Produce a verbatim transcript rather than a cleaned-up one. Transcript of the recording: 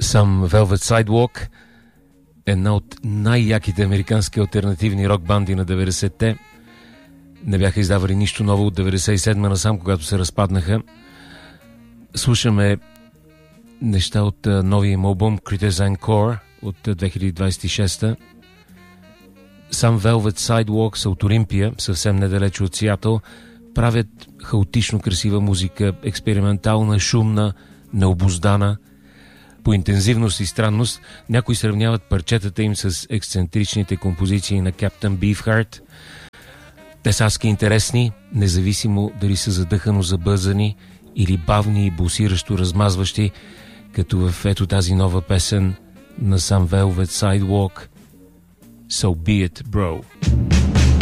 Some Velvet Sidewalk, една от най-яките американски алтернативни рок банди на деветдесетте. Не бяха издавали нищо ново от деветдесет и седма насам, когато се разпаднаха. Слушаме неща от новия им албум Criticism Core от две хиляди двадесет и шеста. Some Velvet Sidewalk са от Олимпия, съвсем недалече от Сиатъл. Правят хаотично красива музика, експериментална, шумна, необуздана. По интензивност и странност някои сравняват парчетата им с ексцентричните композиции на Captain Beefheart. Те са адски интересни, независимо дали са задъхано забързани или бавни и бусиращо размазващи, като в ето тази нова песен на Some Velvet Sidewalk, So Be It, Bro.